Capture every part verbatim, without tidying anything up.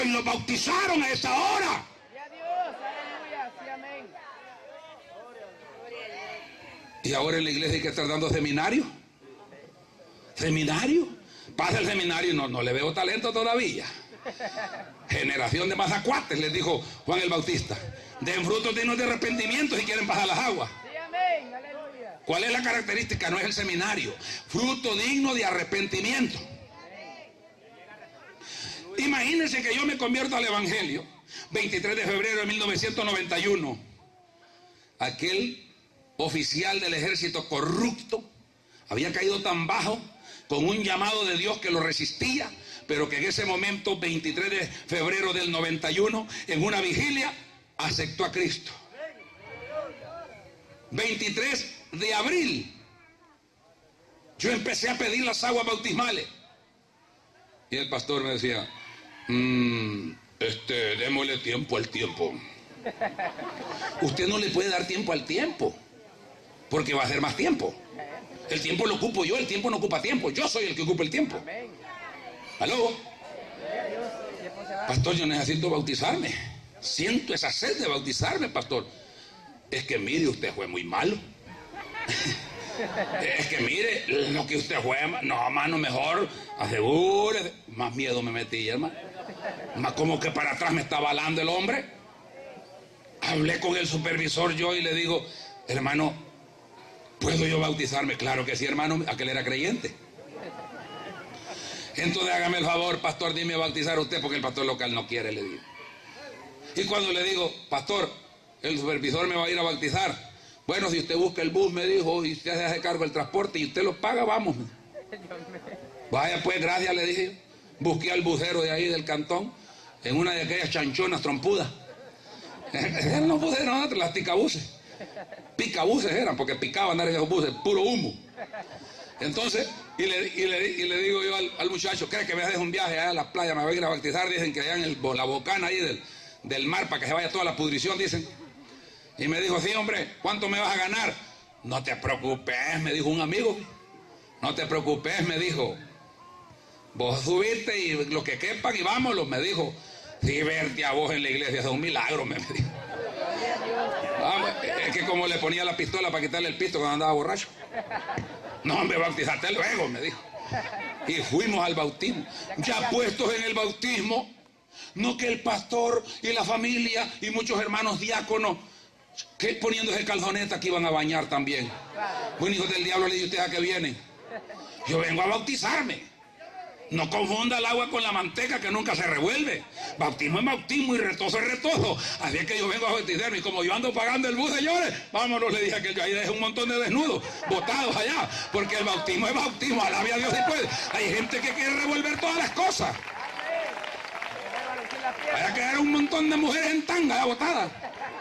y los bautizaron a esa hora. Y ahora en la iglesia hay que estar dando seminario. ¿Seminario? Pasa el seminario y no, no le veo talento todavía. Generación de mazacuates, les dijo Juan el Bautista. Den frutos dignos de arrepentimiento si quieren pasar las aguas. ¿Cuál es la característica? No es el seminario. Fruto digno de arrepentimiento. Imagínense que yo me convierto al evangelio veintitrés de febrero de mil novecientos noventa y uno. Aquel oficial del ejército corrupto había caído tan bajo con un llamado de Dios que lo resistía, pero que en ese momento, veintitrés de febrero del noventa y uno, en una vigilia, aceptó a Cristo. veintitrés de abril, yo empecé a pedir las aguas bautismales. Y el pastor me decía, mmm, este, démosle tiempo al tiempo. Usted no le puede dar tiempo al tiempo, porque va a ser más tiempo. El tiempo lo ocupo yo, el tiempo no ocupa tiempo. Yo soy el que ocupa el tiempo. ¿Aló? Pastor, yo necesito bautizarme. Siento esa sed de bautizarme, pastor. Es que mire, usted fue muy malo. Es que mire, lo que usted fue, no, hermano, mejor asegúrese. Más miedo me metí, hermano. Más como que para atrás me está balando el hombre. Hablé con el supervisor yo y le digo, hermano, ¿puedo yo bautizarme? Claro que sí, hermano, aquel era creyente. Entonces hágame el favor, pastor, dime bautizar a usted, porque el pastor local no quiere, le digo. Y cuando le digo, pastor, el supervisor me va a ir a bautizar. Bueno, si usted busca el bus, me dijo, y usted se hace cargo del transporte y usted lo paga, vamos. Vaya pues, gracias, le dije. Busqué al bucero de ahí del cantón, en una de aquellas chanchonas trompudas. Eran los buceros, no, las picabuces. Picabuces eran, porque picaban a esos buses, puro humo. Entonces, y le, y le, y le digo yo al, al muchacho, ¿cree que me deje un viaje allá a la playa? Me voy a ir a bautizar, dicen que allá en el, la bocana ahí del, del mar, para que se vaya toda la pudrición, dicen. Y me dijo, sí, hombre, ¿cuánto me vas a ganar? No te preocupes, me dijo un amigo. No te preocupes, me dijo. Vos subiste y lo que quepan y vámonos, me dijo. Sí, verte a vos en la iglesia es un milagro, me, me dijo. Vamos, es que como le ponía la pistola para quitarle el pisto cuando andaba borracho. No, hombre, bautizate luego, me dijo. Y fuimos al bautismo. Ya puestos en el bautismo, no que el pastor y la familia y muchos hermanos diáconos, que poniéndose calzoneta que iban a bañar también. Bueno, hijos del diablo, le dije, ¿ustedes a qué vienen? Yo vengo a bautizarme. No confunda el agua con la manteca, que nunca se revuelve. Bautismo es bautismo y retozo es retozo. Así es que yo vengo a bautizarme. Y como yo ando pagando el bus, señores, vámonos, le dije a que yo ahí dejé un montón de desnudos botados allá. Porque el bautismo es bautismo. Alabe a Dios si puede. Hay gente que quiere revolver todas las cosas. Vaya a quedar un montón de mujeres en tanga ya botadas.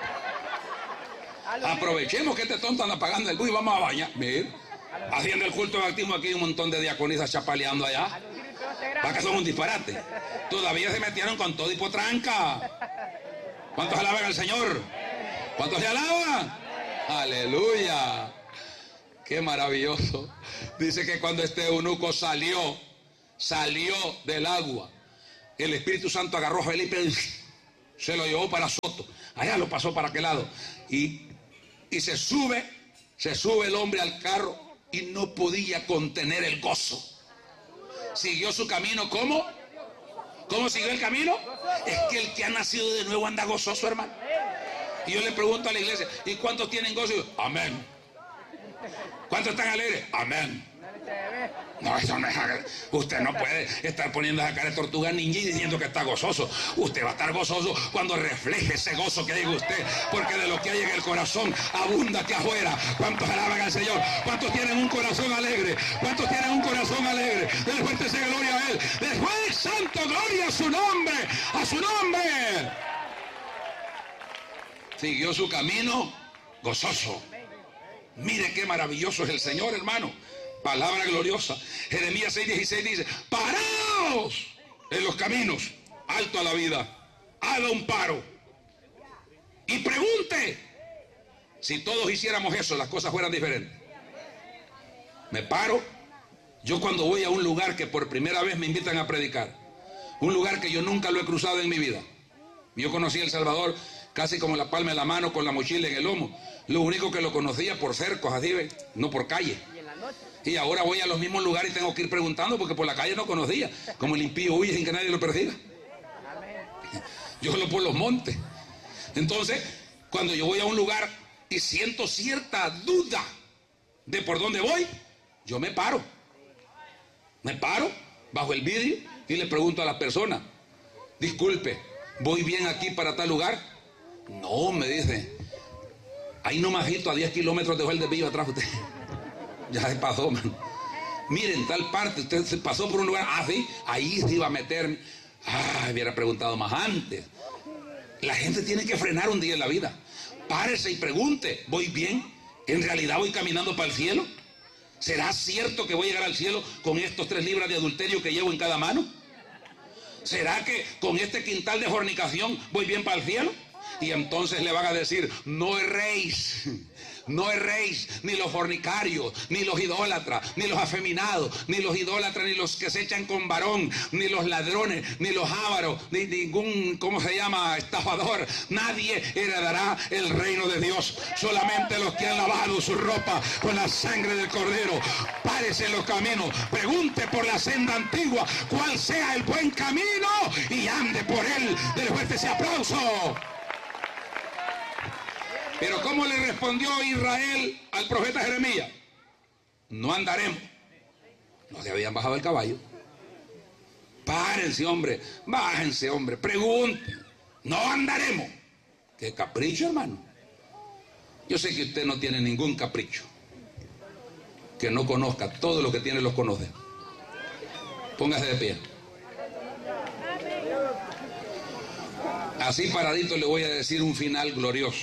Aprovechemos que este tonto anda pagando el bus y vamos a bañar. Miren, haciendo el culto de bautismo aquí, un montón de diaconisas chapaleando allá. ¿Para que son un disparate? Todavía se metieron con todo y potranca. ¿Cuántos alaban al Señor? ¿Cuántos se alaban? Aleluya. Qué maravilloso. Dice que cuando este eunuco salió, salió del agua, el Espíritu Santo agarró a Felipe y se lo llevó para Soto. Allá lo pasó para aquel lado. Y, y se sube, se sube el hombre al carro y no podía contener el gozo. Siguió su camino, ¿cómo? ¿Cómo siguió el camino? Es que el que ha nacido de nuevo anda gozoso, hermano. Y yo le pregunto a la iglesia, ¿y cuántos tienen gozo? Y yo, amén. ¿Cuántos están alegres? Amén. No, eso no es alegre. Usted no puede estar poniendo esa cara de tortuga ninja y diciendo que está gozoso. Usted va a estar gozoso cuando refleje ese gozo que hay en usted, porque de lo que hay en el corazón abunda que afuera. ¿Cuántos alaban al Señor? ¿Cuántos tienen un corazón alegre? ¿Cuántos tienen un corazón alegre? Denle fuerte esa gloria a Él. Después, santo, gloria a su nombre, a su nombre. Siguió su camino gozoso. Mire qué maravilloso es el Señor, hermano. Palabra gloriosa. Jeremías seis dieciséis dice, paraos en los caminos, alto a la vida, haga un paro y pregunte. Si todos hiciéramos eso, las cosas fueran diferentes. Me paro. Yo cuando voy a un lugar que por primera vez me invitan a predicar, Un lugar que yo nunca lo he cruzado en mi vida. Yo conocí El Salvador casi como la palma de la mano, con la mochila en el lomo. Lo único que lo conocía por cercos, así, ¿ve? No por calle. Y ahora voy a los mismos lugares y tengo que ir preguntando porque por la calle no conocía. Como el impío huye sin que nadie lo persiga. Yo lo por los montes. Entonces, cuando yo voy a un lugar y siento cierta duda de por dónde voy, yo me paro. Me paro bajo el vidrio y le pregunto a las personas: disculpe, ¿voy bien aquí para tal lugar? No, me dice, ahí nomásito a diez kilómetros dejó el desvío atrás usted. Ya se pasó, man. Miren, tal parte, usted se pasó por un lugar, ah, sí, ahí se iba a meter. Ah, hubiera preguntado más antes. La gente tiene que frenar un día en la vida. Párese y pregunte: ¿voy bien? ¿En realidad voy caminando para el cielo? ¿Será cierto que voy a llegar al cielo con estos tres libras de adulterio que llevo en cada mano? ¿Será que con este quintal de fornicación voy bien para el cielo? Y entonces le van a decir: no erréis, no erréis, ni los fornicarios, ni los idólatras, ni los afeminados, ni los idólatras, ni los que se echan con varón, ni los ladrones, ni los ávaros, ni ningún, ¿cómo se llama?, estafador. Nadie heredará el reino de Dios, solamente los que han lavado su ropa con la sangre del Cordero. Párese en los caminos, pregunte por la senda antigua cuál sea el buen camino y ande por él. Dele fuerte ese aplauso. Pero ¿cómo le respondió Israel al profeta Jeremías? No andaremos. No se habían bajado el caballo. Párense, hombre, bájense, hombre, pregunten. No andaremos. ¿Qué capricho, hermano? Yo sé que usted no tiene ningún capricho. Que no conozca, todo lo que tiene los conoce. Póngase de pie. Así paradito le voy a decir un final glorioso.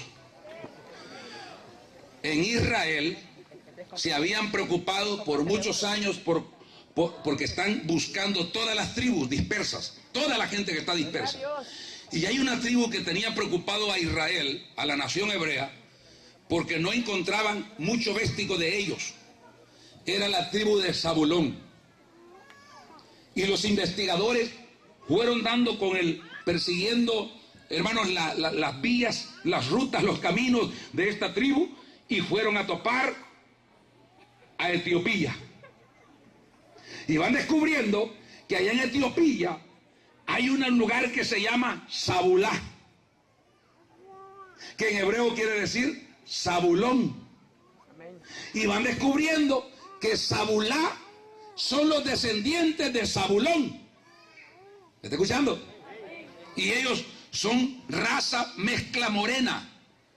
En Israel se habían preocupado por muchos años por, por, porque están buscando todas las tribus dispersas, toda la gente que está dispersa. Y hay una tribu que tenía preocupado a Israel, a la nación hebrea, porque no encontraban mucho véstigo de ellos. Era la tribu de Zabulón. Y los investigadores fueron dando con el, persiguiendo, hermanos, la, la, las vías, las rutas, los caminos de esta tribu, y fueron a topar a Etiopía. Y van descubriendo que allá en Etiopía hay un lugar que se llama Zabulá, que en hebreo quiere decir Zabulón. Y van descubriendo que Zabulá son los descendientes de Zabulón. ¿Me está escuchando? Y ellos son raza mezcla morena.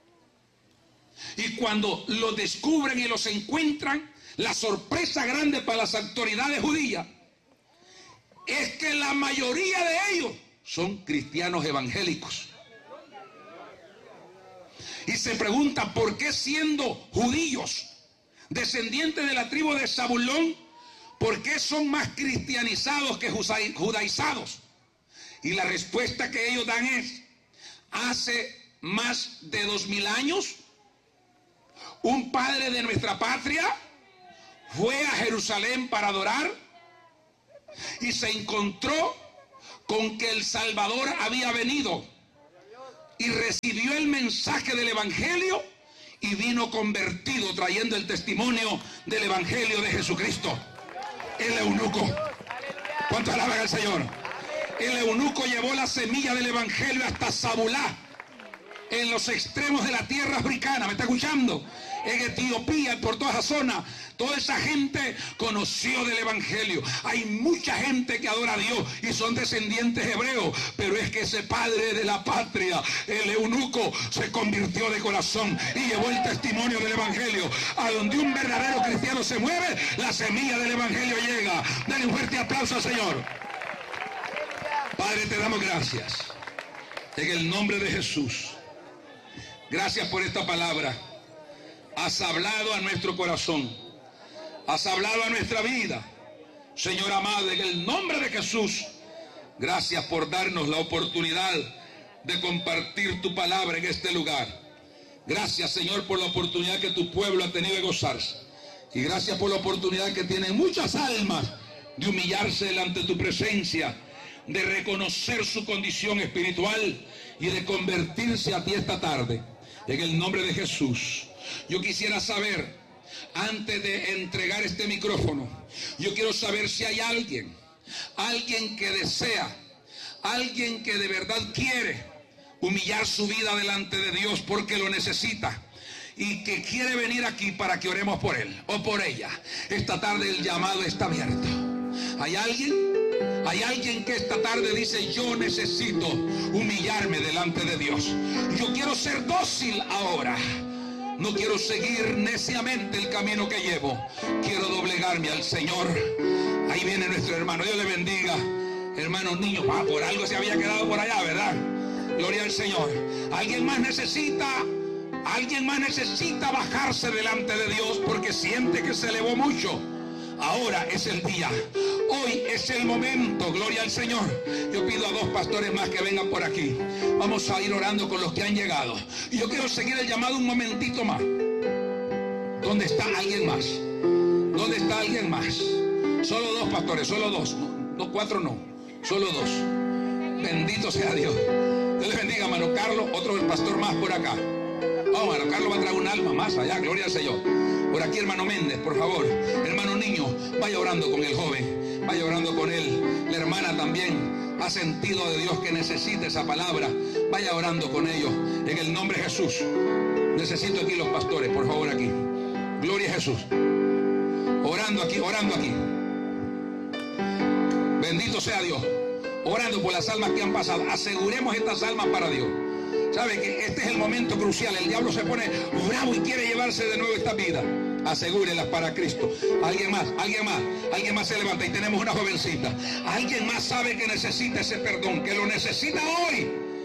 Y cuando los descubren y los encuentran, la sorpresa grande para las autoridades judías es que la mayoría de ellos son cristianos evangélicos. Y se pregunta: ¿por qué, siendo judíos, descendientes de la tribu de Zabulón, por qué son más cristianizados que judaizados? Y la respuesta que ellos dan es: hace más de dos mil años, un padre de nuestra patria fue a Jerusalén para adorar y se encontró con que el Salvador había venido y recibió el mensaje del Evangelio y vino convertido, trayendo el testimonio del Evangelio de Jesucristo. El eunuco. ¿Cuánto alaban al Señor? El eunuco llevó la semilla del Evangelio hasta Zabulá, en los extremos de la tierra africana. ¿Me está escuchando? En Etiopía, por toda esa zona, toda esa gente conoció del Evangelio. Hay mucha gente que adora a Dios y son descendientes hebreos, pero es que ese padre de la patria, el eunuco, se convirtió de corazón y llevó el testimonio del Evangelio. A donde un verdadero cristiano se mueve, la semilla del Evangelio llega. Dale un fuerte aplauso al Señor. Padre, te damos gracias en el nombre de Jesús. Gracias por esta palabra. Has hablado a nuestro corazón, has hablado a nuestra vida, Señor amado, en el nombre de Jesús. Gracias por darnos la oportunidad de compartir tu palabra en este lugar. Gracias, Señor, por la oportunidad que tu pueblo ha tenido de gozarse, y gracias por la oportunidad que tienen muchas almas de humillarse delante de tu presencia, de reconocer su condición espiritual y de convertirse a ti esta tarde. En el nombre de Jesús. Yo quisiera saber, antes de entregar este micrófono, yo quiero saber si hay alguien, alguien que desea, alguien que de verdad quiere humillar su vida delante de Dios porque lo necesita y que quiere venir aquí para que oremos por él o por ella. Esta tarde el llamado está abierto. ¿Hay alguien? Hay alguien que esta tarde dice: yo necesito humillarme delante de Dios. Yo quiero ser dócil ahora. No quiero seguir neciamente el camino que llevo. Quiero doblegarme al Señor. Ahí viene nuestro hermano. Dios le bendiga. Hermanos niños, ah, por algo se había quedado por allá, ¿verdad? Gloria al Señor. ¿Alguien más necesita? Alguien más necesita bajarse delante de Dios porque siente que se elevó mucho. Ahora es el día. Hoy es el momento. Gloria al Señor. Yo pido a dos pastores más que vengan por aquí. Vamos a ir orando con los que han llegado. Y yo quiero seguir el llamado un momentito más. ¿Dónde está alguien más? ¿Dónde está alguien más? Solo dos pastores, solo dos. No, no cuatro no. Solo dos. Bendito sea Dios. Dios les bendiga, hermano Carlos. Otro pastor más por acá. Vamos, hermano Carlos va a traer un alma más allá. Gloria al Señor. Por aquí, hermano Méndez, por favor. Hermano niño, vaya orando con el joven. Vaya orando con él. La hermana también ha sentido de Dios que necesita esa palabra. Vaya orando con ellos. En el nombre de Jesús. Necesito aquí los pastores, por favor, aquí. Gloria a Jesús. Orando aquí, orando aquí. Bendito sea Dios. Orando por las almas que han pasado. Aseguremos estas almas para Dios. ¿Sabe que este es el momento crucial? El diablo se pone bravo y quiere llevarse de nuevo esta vida. Asegúrelas para Cristo. Alguien más, alguien más, alguien más se levanta y tenemos una jovencita. Alguien más sabe que necesita ese perdón, que lo necesita hoy.